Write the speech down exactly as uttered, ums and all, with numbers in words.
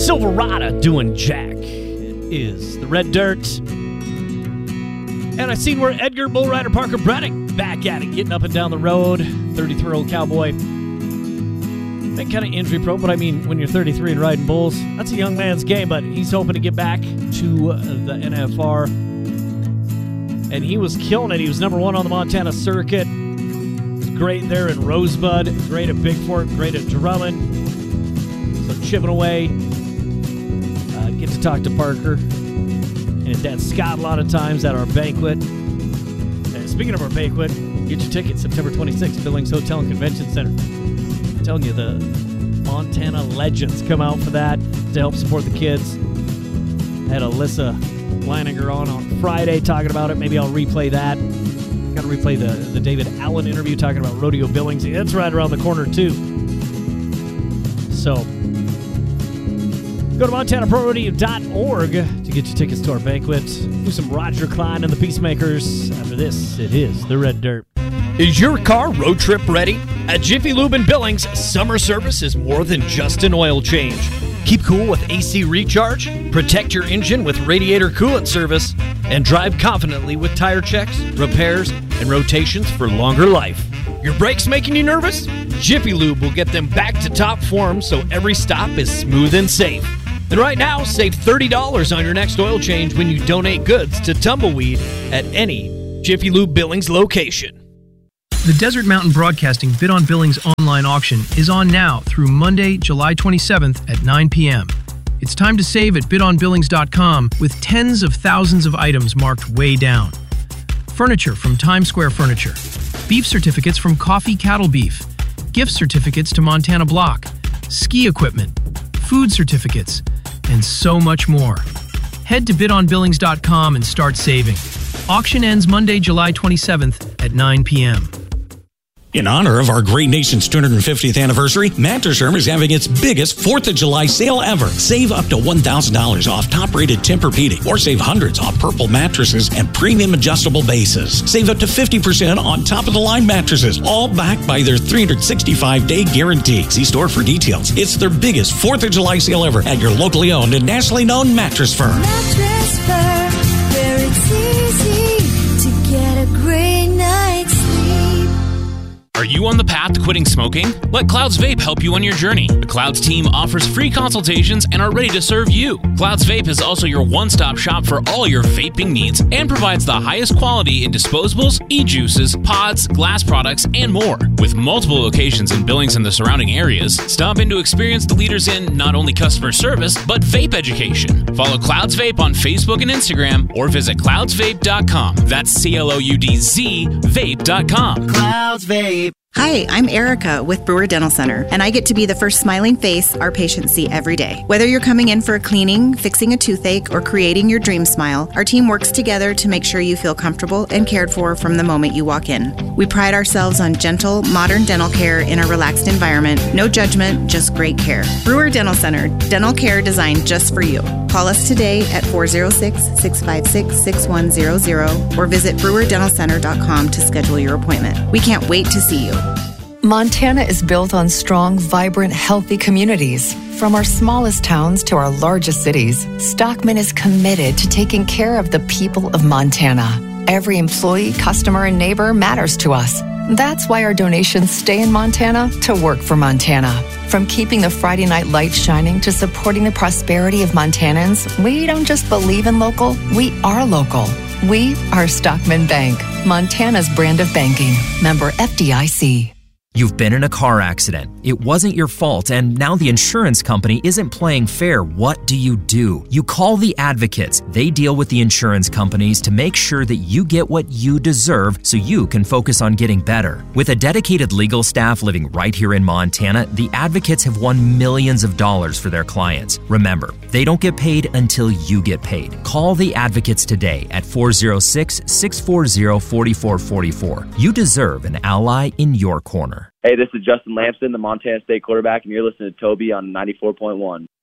Silverado doing Jack. It is the Red Dirt. And I seen where Edgar Bull Rider Parker Brennick back at it, getting up and down the road. thirty-three-year-old cowboy. Been kind of injury prone, but I mean, when you're thirty-three and riding bulls, that's a young man's game, but he's hoping to get back to uh, the N F R. And he was killing it. He was number one on the Montana circuit. He was great there in Rosebud, great at Bigfort, great at Drummond. So chipping away. Uh, get to talk to Parker and his dad Scott a lot of times at our banquet. And speaking of our banquet, get your tickets September twenty-sixth, Billings Hotel and Convention Center. I'm telling you, the Montana legends come out for that to help support the kids. I had Alyssa Leininger on on Friday talking about it. Maybe I'll replay that. Got to replay the, the David Allen interview talking about Rodeo Billings. It's right around the corner, too. So, go to Montana Pro Rodeo dot org to get your tickets to our banquet. Do some Roger Klein and the Peacemakers. After this, it is the Red Dirt. Is your car road trip ready? At Jiffy Lube in Billings, summer service is more than just an oil change. Keep cool with A C recharge, protect your engine with radiator coolant service, and drive confidently with tire checks, repairs, and rotations for longer life. Your brakes making you nervous? Jiffy Lube will get them back to top form so every stop is smooth and safe. And right now, save thirty dollars on your next oil change when you donate goods to Tumbleweed at any Jiffy Lube Billings location. The Desert Mountain Broadcasting Bid on Billings online auction is on now through Monday, July twenty-seventh at nine p.m. It's time to save at bid on billings dot com with tens of thousands of items marked way down. Furniture from Times Square Furniture. Beef certificates from Coffee Cattle Beef. Gift certificates to Montana Block. Ski equipment. Food certificates. And so much more. Head to bid on billings dot com and start saving. Auction ends Monday, July twenty-seventh at nine p.m. In honor of our great nation's two hundred fiftieth anniversary, Mattress Firm is having its biggest fourth of July sale ever. Save up to one thousand dollars off top-rated Tempur-Pedic, or save hundreds off Purple mattresses and premium adjustable bases. Save up to fifty percent on top-of-the-line mattresses, all backed by their three hundred sixty-five day guarantee. See store for details. It's their biggest fourth of July sale ever at your locally owned and nationally known Mattress Firm. Mattress Firm, where it's easy to get a great night's sleep. Are you on the path to quitting smoking? Let Clouds Vape help you on your journey. The Clouds team offers free consultations and are ready to serve you. Clouds Vape is also your one-stop shop for all your vaping needs and provides the highest quality in disposables, e-juices, pods, glass products, and more. With multiple locations in Billings and the surrounding areas, stop in to experience the leaders in not only customer service, but vape education. Follow Clouds Vape on Facebook and Instagram or visit clouds vape dot com. That's C L O U D Z vape dot com. Clouds Vape. Hi, I'm Erica with Brewer Dental Center, and I get to be the first smiling face our patients see every day. Whether you're coming in for a cleaning, fixing a toothache, or creating your dream smile, our team works together to make sure you feel comfortable and cared for from the moment you walk in. We pride ourselves on gentle, modern dental care in a relaxed environment. No judgment, just great care. Brewer Dental Center, dental care designed just for you. Call us today at four oh six, six five six, six one zero zero or visit brewer dental center dot com to schedule your appointment. We can't wait to see you. Montana is built on strong, vibrant, healthy communities. From our smallest towns to our largest cities, Stockman is committed to taking care of the people of Montana. Every employee, customer, and neighbor matters to us. That's why our donations stay in Montana to work for Montana. From keeping the Friday night lights shining to supporting the prosperity of Montanans, we don't just believe in local, we are local. We are Stockman Bank, Montana's brand of banking. Member F D I C. You've been in a car accident. It wasn't your fault, and now the insurance company isn't playing fair. What do you do? You call the Advocates. They deal with the insurance companies to make sure that you get what you deserve so you can focus on getting better. With a dedicated legal staff living right here in Montana, the Advocates have won millions of dollars for their clients. Remember, they don't get paid until you get paid. Call the Advocates today at four oh six, six four zero, four four four four. You deserve an ally in your corner. Hey, this is Justin Lamson, the Montana State quarterback, and you're listening to Toby on ninety-four point one.